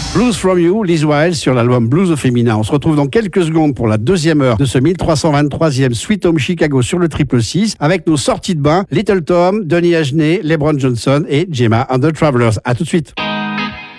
Blues From You, Liz Wilde sur l'album Blues au féminin. On se retrouve dans quelques secondes pour la deuxième heure de ce 1323e Sweet Home Chicago sur le 666 avec nos sorties de bain, Little Tom, Donny Agenais, LeBron Johnson et Gemma and the Travelers. À tout de suite.